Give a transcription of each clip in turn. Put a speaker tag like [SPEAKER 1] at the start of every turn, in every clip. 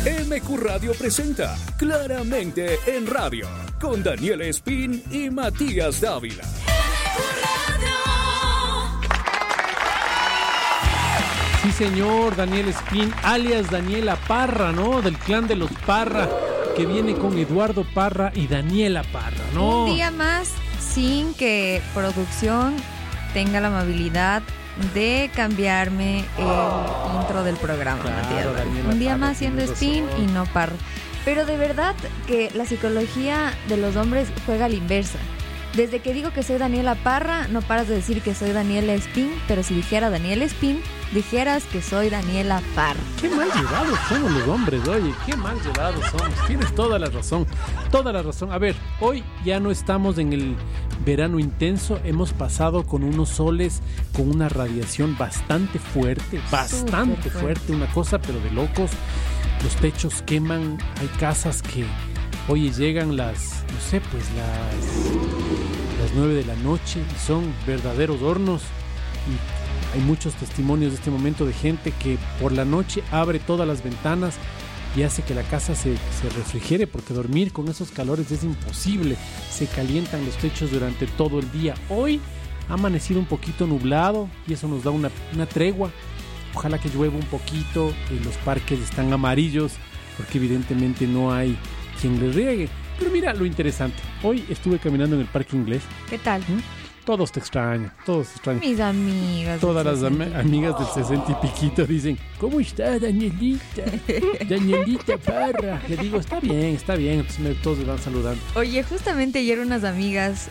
[SPEAKER 1] MQ Radio presenta Claramente en Radio con Daniel Espín y Matías Dávila.
[SPEAKER 2] Sí, señor, Daniel Espín, alias Daniela Parra, ¿no? Del clan de los Parra, que viene con Eduardo Parra y Daniela Parra, ¿no?
[SPEAKER 3] Un día más sin que producción tenga la amabilidad de cambiarme el intro del programa,
[SPEAKER 2] Claro,
[SPEAKER 3] Matías.
[SPEAKER 2] Daniela
[SPEAKER 3] Un día
[SPEAKER 2] Parra,
[SPEAKER 3] más siendo
[SPEAKER 2] tienes
[SPEAKER 3] Spin
[SPEAKER 2] razón.
[SPEAKER 3] y no Parra. Pero de verdad que la psicología de los hombres juega a la inversa. Desde que digo que soy Daniela Parra, no paras de decir que soy Daniela Espín, pero si dijera Daniela Espín, dijeras que soy Daniela Parra.
[SPEAKER 2] Qué mal llevados somos los hombres, oye, qué mal llevados somos. Tienes toda la razón, toda la razón. A ver, hoy ya no estamos en el verano intenso, hemos pasado con unos soles, con una radiación bastante fuerte, bastante fuerte, una cosa pero de locos. Los techos queman, hay casas que, oye, llegan las 9 de la noche y son verdaderos hornos. Y hay muchos testimonios de este momento de gente que por la noche abre todas las ventanas y hace que la casa se refrigere, porque dormir con esos calores es imposible. Se calientan los techos durante todo el día. Hoy ha amanecido un poquito nublado y eso nos da una tregua. Ojalá que llueva un poquito. Los parques están amarillos porque evidentemente no hay quien les riegue. Pero mira lo interesante. Hoy estuve caminando en el Parque Inglés.
[SPEAKER 3] ¿Qué tal?
[SPEAKER 2] Todos te extrañan, todos te extrañan.
[SPEAKER 3] Mis amigas.
[SPEAKER 2] Todas las amigas del 60 y piquito dicen: ¿cómo está Danielita? Danielita Parra. Le digo, está bien. Entonces todos me van saludando.
[SPEAKER 3] Oye, justamente ayer unas amigas,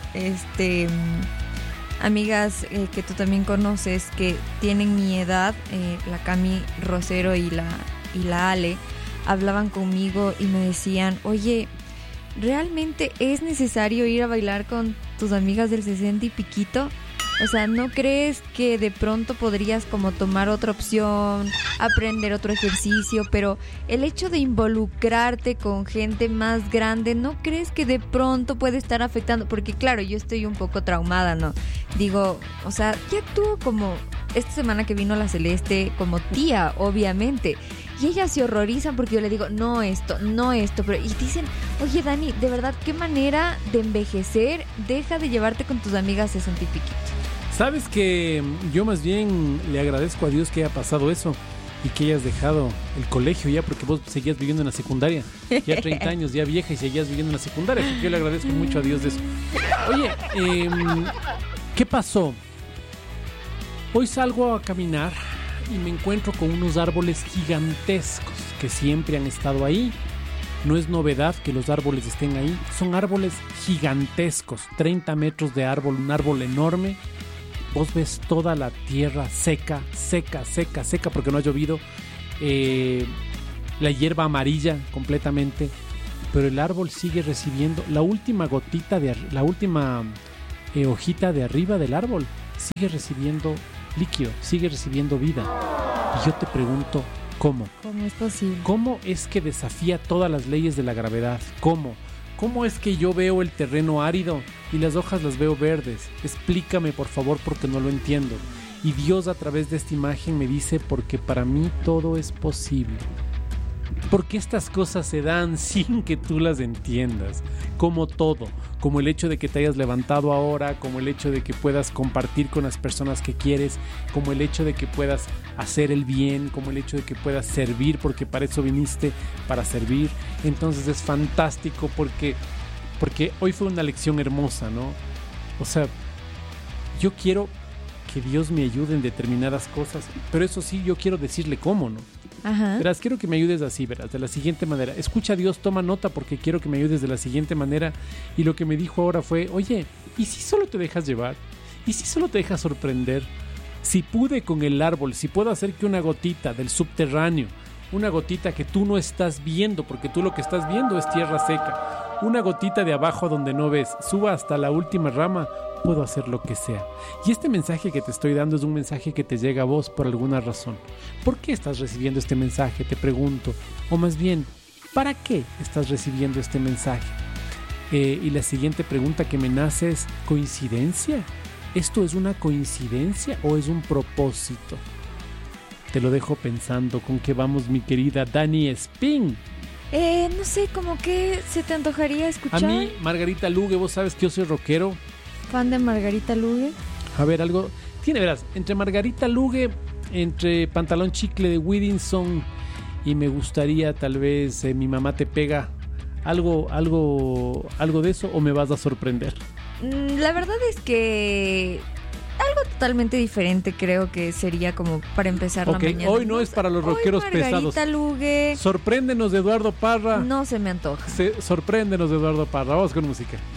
[SPEAKER 3] amigas que tú también conoces, que tienen mi edad, la Cami Rosero y la Ale, hablaban conmigo y me decían: oye, ¿realmente es necesario ir a bailar con tus amigas del 60 y piquito? O sea, ¿no crees que de pronto podrías como tomar otra opción, aprender otro ejercicio? Pero el hecho de involucrarte con gente más grande, ¿no crees que de pronto puede estar afectando? Porque claro, yo estoy un poco traumada, ¿no? Digo, o sea, ya tú como esta semana que vino la Celeste como tía, obviamente. Y ellas se horrorizan porque yo le digo, no esto, pero y dicen, oye Dani, de verdad, qué manera de envejecer, deja de llevarte con tus amigas 60 y piquito.
[SPEAKER 2] Sabes que yo más bien le agradezco a Dios que haya pasado eso y que hayas dejado el colegio ya, porque vos seguías viviendo en la secundaria, ya 30 años, ya vieja, y seguías viviendo en la secundaria. Yo le agradezco mucho a Dios de eso. Oye, ¿qué pasó? Hoy salgo a caminar y me encuentro con unos árboles gigantescos que siempre han estado ahí. No es novedad que los árboles estén ahí. Son árboles gigantescos, 30 metros de árbol, un árbol enorme. Vos ves toda la tierra seca, porque no ha llovido. La hierba amarilla completamente. Pero el árbol sigue recibiendo la última gotita, la última hojita de arriba del árbol. Sigue recibiendo líquido, sigue recibiendo vida. Y yo te pregunto, ¿cómo?
[SPEAKER 3] ¿Cómo es posible?
[SPEAKER 2] ¿Cómo es que desafía todas las leyes de la gravedad? ¿Cómo? ¿Cómo es que yo veo el terreno árido y las hojas las veo verdes? Explícame, por favor, porque no lo entiendo. Y Dios a través de esta imagen me dice: porque para mí todo es posible. Porque estas cosas se dan sin que tú las entiendas, como todo, como el hecho de que te hayas levantado ahora, como el hecho de que puedas compartir con las personas que quieres, como el hecho de que puedas hacer el bien, como el hecho de que puedas servir, porque para eso viniste, para servir. Entonces es fantástico porque hoy fue una lección hermosa, ¿no? O sea, yo quiero que Dios me ayude en determinadas cosas, pero eso sí, yo quiero decirle cómo, ¿no?
[SPEAKER 3] Ajá.
[SPEAKER 2] Verás, quiero que me ayudes así, verás, de la siguiente manera. Escucha a Dios, toma nota, porque quiero que me ayudes de la siguiente manera. Y lo que me dijo ahora fue: oye, ¿y si solo te dejas llevar? ¿Y si solo te dejas sorprender? Si pude con el árbol, si puedo hacer que una gotita del subterráneo, una gotita que tú no estás viendo, porque tú lo que estás viendo es tierra seca, una gotita de abajo donde no ves, suba hasta la última rama, puedo hacer lo que sea. Y este mensaje que te estoy dando es un mensaje que te llega a vos por alguna razón. ¿Por qué estás recibiendo este mensaje? Te pregunto. O más bien, ¿para qué estás recibiendo este mensaje? Y la siguiente pregunta que me nace es: ¿coincidencia? ¿Esto es una coincidencia o es un propósito? Te lo dejo pensando. ¿Con qué vamos, mi querida Dani Espín?
[SPEAKER 3] No sé, como que se te antojaría escuchar.
[SPEAKER 2] A mí, Margarita Lugue, vos sabes que yo soy rockero.
[SPEAKER 3] Fan de Margarita Lugue.
[SPEAKER 2] A ver, algo... verás, entre Margarita Lugue, entre Pantalón Chicle de Whittinson y me gustaría tal vez Mi mamá te pega. ¿Algo de eso o me vas a sorprender?
[SPEAKER 3] La verdad es que algo totalmente diferente creo que sería como para empezar la mañana.
[SPEAKER 2] Hoy no es para los rockeros pesados.
[SPEAKER 3] Margarita Lugue.
[SPEAKER 2] Sorpréndenos de Eduardo Parra.
[SPEAKER 3] No se me antoja.
[SPEAKER 2] Sorpréndenos de Eduardo Parra. Vamos con música.